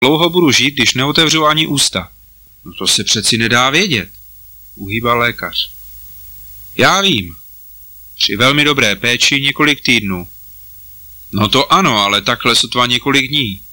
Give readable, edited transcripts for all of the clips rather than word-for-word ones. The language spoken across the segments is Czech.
dlouho budu žít, když neotevřu ani ústa? No to se přeci nedá vědět, uhýbal lékař. Já vím. Při velmi dobré péči několik týdnů. No to ano, ale takhle sotva několik dní.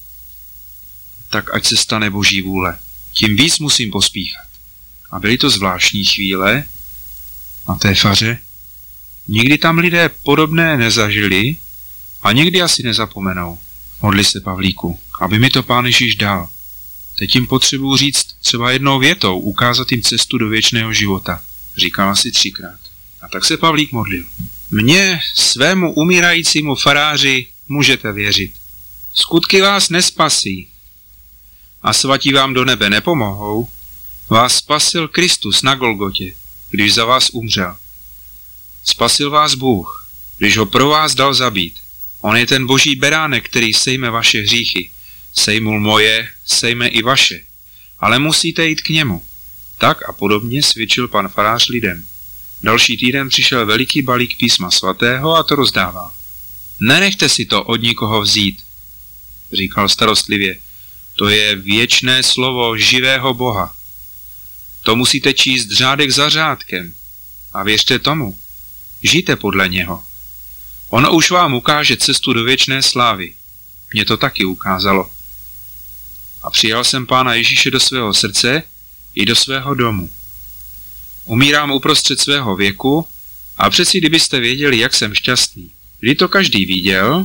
Tak ať se stane Boží vůle. Tím víc musím pospíchat. A byly to zvláštní chvíle na té faře. Nikdy tam lidé podobné nezažili a někdy asi nezapomenou. Modli se, Pavlíku, aby mi to Pán Ježíš dal. Teď jim potřebuji říct třeba jednou větou, ukázat jim cestu do věčného života. Říkal asi 3krát. A tak se Pavlík modlil. Mně, svému umírajícímu faráři, můžete věřit. Skutky vás nespasí a svatí vám do nebe nepomohou. Vás spasil Kristus na Golgotě, když za vás umřel. Spasil vás Bůh, když ho pro vás dal zabít. On je ten boží beránek, který sejme vaše hříchy. Sejmul moje, sejme i vaše. Ale musíte jít k němu. Tak a podobně svědčil pan farář lidem. Další týden přišel veliký balík písma svatého a to rozdával. Nenechte si to od nikoho vzít, říkal starostlivě. To je věčné slovo živého Boha. To musíte číst řádek za řádkem. A věřte tomu. Žijte podle něho. Ono už vám ukáže cestu do věčné slávy. Mně to taky ukázalo. A přijal jsem Pána Ježíše do svého srdce i do svého domu. Umírám uprostřed svého věku a přeci kdybyste věděli, jak jsem šťastný. Kdy to každý viděl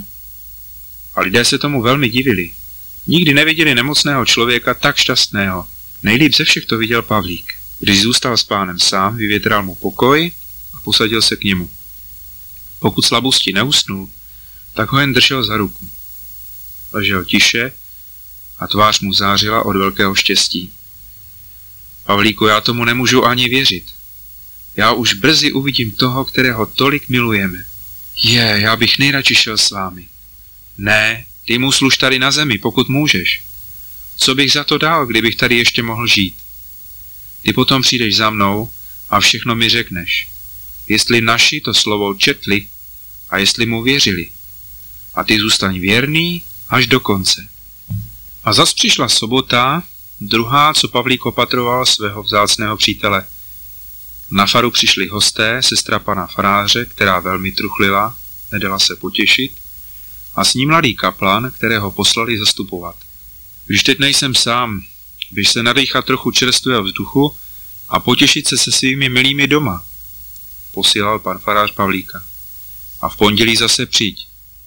a lidé se tomu velmi divili. Nikdy neviděli nemocného člověka tak šťastného. Nejlíp ze všech to viděl Pavlík. Když zůstal s Pánem sám, vyvětral mu pokoj a posadil se k němu. Pokud slabosti neusnul, tak ho jen držel za ruku. Ležel tiše a tvář mu zářila od velkého štěstí. Pavlíku, já tomu nemůžu ani věřit. Já už brzy uvidím toho, kterého tolik milujeme. Já bych nejradši šel s vámi. Ne, ty mu služ tady na zemi, pokud můžeš. Co bych za to dal, kdybych tady ještě mohl žít? Ty potom přijdeš za mnou a všechno mi řekneš. Jestli naši to slovo četli a jestli mu věřili. A ty zůstaň věrný až do konce. A zas přišla sobota, druhá, co Pavlík opatroval svého vzácného přítele. Na faru přišli hosté, sestra pana faráře, která velmi truchlila, nedala se potěšit, a s ní mladý kaplan, kterého poslali zastupovat. Když teď nejsem sám, běž se nadýchat trochu čerstvého vzduchu a potěšit se svými milými doma, posílal pan farář Pavlíka. A v pondělí zase přijď.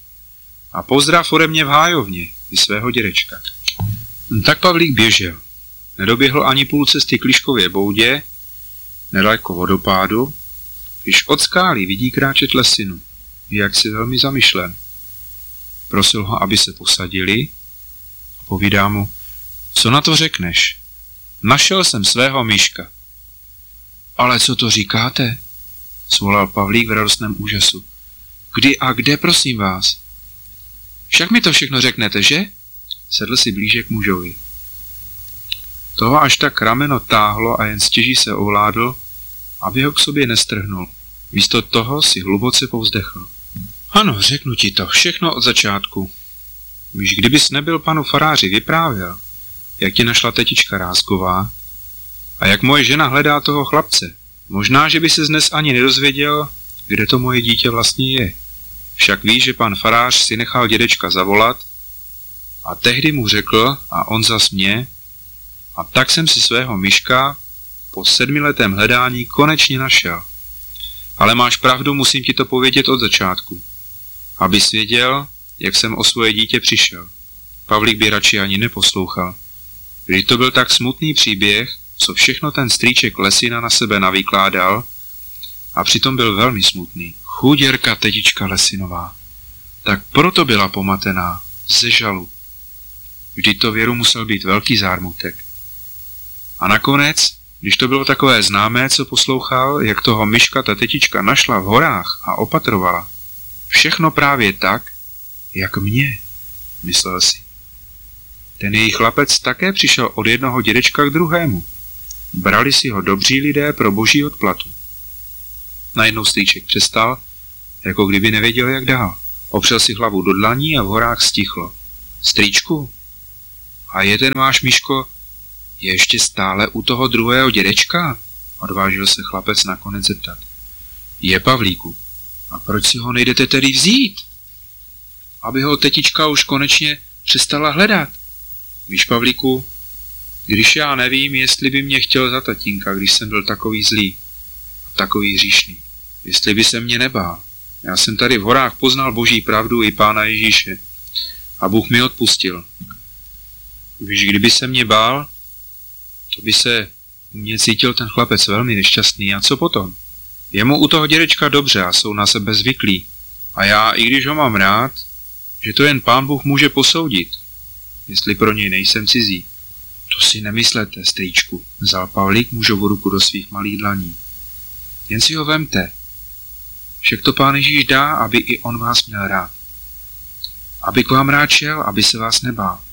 A pozdrav ode mě v hájovně i svého dědečka. Tak Pavlík běžel. Nedoběhl ani půl cesty k Liškově boudě, nedaleko vodopádu, když od skály vidí kráčet Lesinu, jak si velmi zamyšlen. Prosil ho, aby se posadili a povídá mu, co na to řekneš? Našel jsem svého myška. Ale co to říkáte? Svolal Pavlík v radostném úžasu. Kdy a kde, prosím vás? Však mi to všechno řeknete, že? Sedl si blíže k mužovi. Toho až tak rameno táhlo a jen stěží se ovládl, aby ho k sobě nestrhnul. Místo toho si hluboce povzdechl. Ano, řeknu ti to, všechno od začátku. Víš, kdybys nebyl panu faráři vyprávěl, jak tě našla tetička Rázková a jak moje žena hledá toho chlapce, možná, že by ses dnes ani nedozvěděl, kde to moje dítě vlastně je. Však víš, že pan farář si nechal dědečka zavolat a tehdy mu řekl a on zas mě, a tak jsem si svého myška po 7letém hledání konečně našel. Ale máš pravdu, musím ti to povědět od začátku, abys věděl, jak jsem o svoje dítě přišel. Pavlík by radši ani neposlouchal. Vždyť to byl tak smutný příběh, co všechno ten strýček Lesina na sebe navykládal, a přitom byl velmi smutný. Chuděrka tetička Lesinová. Tak proto byla pomatená, ze žalu. Vždyť to Věru musel být velký zármutek. A nakonec, když to bylo takové známé, co poslouchal, jak toho myška ta tetička našla v horách a opatrovala. Všechno právě tak, jak mě, myslel si. Ten její chlapec také přišel od jednoho dědečka k druhému. Brali si ho dobří lidé pro boží odplatu. Najednou strýček přestal, jako kdyby nevěděl, jak dál. Opřel si hlavu do dlaní a v horách stichlo. Strýčku? A je ten váš Miško ještě stále u toho druhého dědečka? Odvážil se chlapec nakonec zeptat. Je, Pavlíku. A proč si ho nejdete tedy vzít? Aby ho tetička už konečně přestala hledat. Víš, Pavlíku, když já nevím, jestli by mě chtěl za tatínka, když jsem byl takový zlý a takový hříšný. Jestli by se mě nebál. Já jsem tady v horách poznal Boží pravdu i Pána Ježíše. A Bůh mi odpustil. Víš, kdyby se mě bál, to by se u mě cítil ten chlapec velmi nešťastný. A co potom? Je mu u toho dědečka dobře a jsou na sebe zvyklí. A já, i když ho mám rád, že to jen Pán Bůh může posoudit, jestli pro něj nejsem cizí. To si nemyslete, strýčku, vzal Pavlík mužovu ruku do svých malých dlaní. Jen si ho vemte. Však to Pán Ježíš dá, aby i on vás měl rád. Aby k vám rád šel, aby se vás nebál.